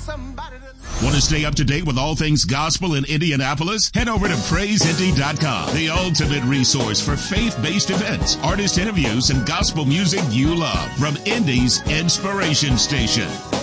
Want to stay up to date with all things gospel in Indianapolis? Head over to PraiseIndy.com, the ultimate resource for faith-based events, artist interviews, and gospel music you love from Indy's Inspiration Station.